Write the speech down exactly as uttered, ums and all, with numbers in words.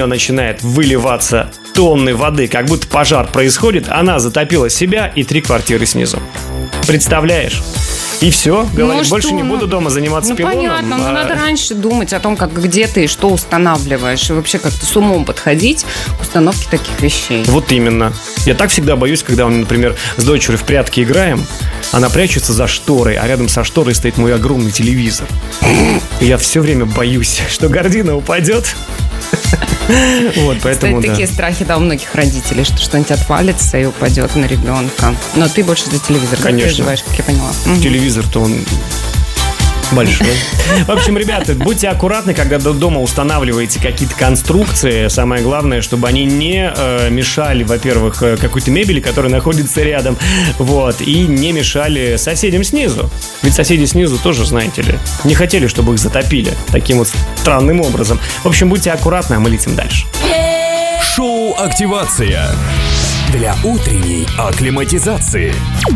нее начинает выливаться тонны воды, как будто пожар происходит, она затопила себя и три квартиры снизу. Представляешь? И все, говорит, ну, больше что? не буду дома заниматься ну, пилоном. Понятно, а... но надо раньше думать о том, как, где ты и что устанавливаешь. И вообще как-то с умом подходить к установке таких вещей. Вот именно. Я так всегда боюсь, когда мы, например, с дочерью в прятки играем, она прячется за шторой, а рядом со шторой стоит мой огромный телевизор. И я все время боюсь, что гардина упадет. Вот, поэтому, Кстати, да. такие страхи, да, у многих родителей, что что-нибудь отвалится и упадет на ребенка. Но ты больше за телевизор переживаешь, как я поняла. Телевизор-то он большой. В общем, ребята, будьте аккуратны, когда дома устанавливаете какие-то конструкции. Самое главное, чтобы они не э, мешали, во-первых, какой-то мебели, которая находится рядом, вот, и не мешали соседям снизу. Ведь соседи снизу тоже, знаете ли, не хотели, чтобы их затопили таким вот странным образом. В общем, будьте аккуратны, а мы летим дальше. Шоу «Активация» для утренней акклиматизации.